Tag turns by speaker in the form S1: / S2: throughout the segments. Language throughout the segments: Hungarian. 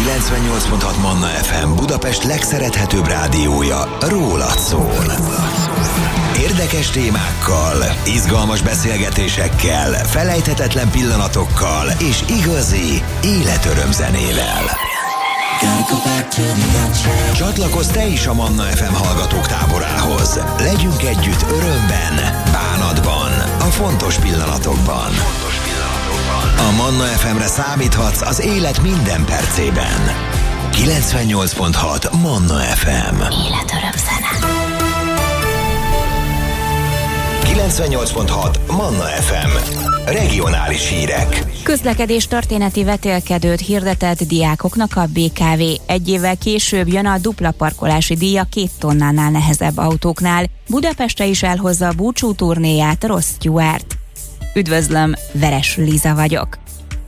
S1: 98.6 Manna FM Budapest legszerethetőbb rádiója rólad szól. Érdekes témákkal, izgalmas beszélgetésekkel, felejthetetlen pillanatokkal és igazi életörömzenével. Csatlakozz te is a Manna FM hallgatók táborához. Legyünk együtt örömben, bánatban, a fontos pillanatokban. A Manna FM-re számíthatsz az élet minden percében. 98.6 Manna FM. Életörömzene. 98.6 Manna FM. Regionális hírek.
S2: Közlekedés történeti vetélkedőt hirdetett diákoknak a BKV. Egy évvel később jön a dupla parkolási díj a 2 tonnánál nehezebb autóknál. Budapestre is elhozza a búcsú turnéját Ross Stewart. Üdvözlöm, Veres Liza vagyok.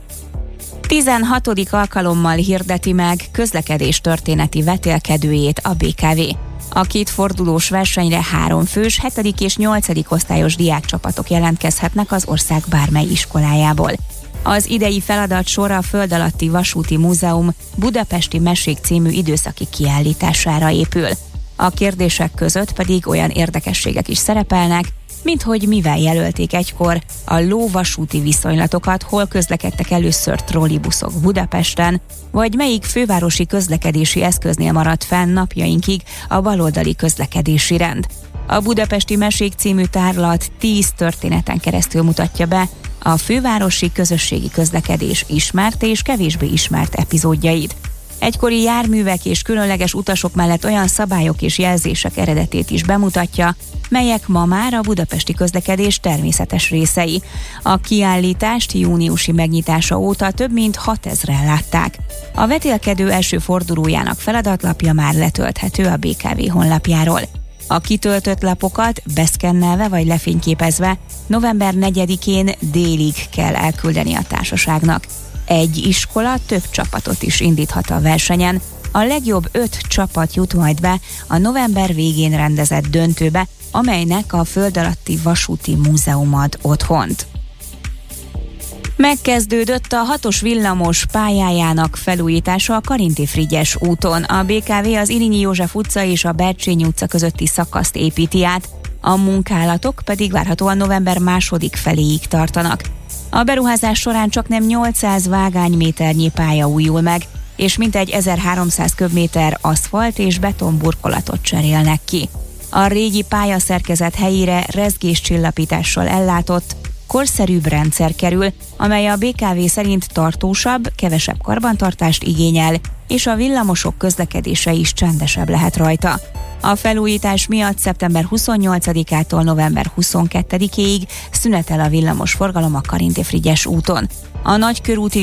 S2: 16. alkalommal hirdeti meg közlekedés történeti vetélkedőjét a BKV. A 2 fordulós versenyre 3 fős, 7. és 8. osztályos diákcsapatok jelentkezhetnek az ország bármely iskolájából. Az idei feladatsor a Föld alatti vasúti múzeum Budapesti Mesék című időszaki kiállítására épül. A kérdések között pedig olyan érdekességek is szerepelnek, mint hogy mivel jelölték egykor a ló-vasúti viszonylatokat, hol közlekedtek először trollibuszok Budapesten, vagy melyik fővárosi közlekedési eszköznél maradt fenn napjainkig a baloldali közlekedési rend. A Budapesti Mesék című tárlat 10 történeten keresztül mutatja be a fővárosi közösségi közlekedés ismert és kevésbé ismert epizódjait. Egykori járművek és különleges utasok mellett olyan szabályok és jelzések eredetét is bemutatja, melyek ma már a budapesti közlekedés természetes részei. A kiállítást júniusi megnyitása óta több mint 6000-en látták. A vetélkedő első fordulójának feladatlapja már letölthető a BKV honlapjáról. A kitöltött lapokat beszkennelve vagy lefényképezve november 4-én délig kell elküldeni a társaságnak. Egy iskola több csapatot is indíthat a versenyen. A legjobb 5 csapat jut majd be a november végén rendezett döntőbe, amelynek a Föld alatti vasúti múzeum ad otthont. Megkezdődött a 6-os villamos pályájának felújítása a Karinti-Frigyes úton. A BKV az Irinyi József utca és a Bercsényi utca közötti szakaszt építi át, a munkálatok pedig várhatóan november 2. feléig tartanak. A beruházás során csaknem 800 vágányméternyi pálya újul meg, és mintegy 1300 köbméter aszfalt és betonburkolatot cserélnek ki. A régi pályaszerkezet helyére rezgéscsillapítással ellátott, korszerűbb rendszer kerül, amely a BKV szerint tartósabb, kevesebb karbantartást igényel, és a villamosok közlekedése is csendesebb lehet rajta. A felújítás miatt szeptember 28-ától november 22-ig szünetel a villamos forgalom a Karinti-Frigyes úton. A nagykörúti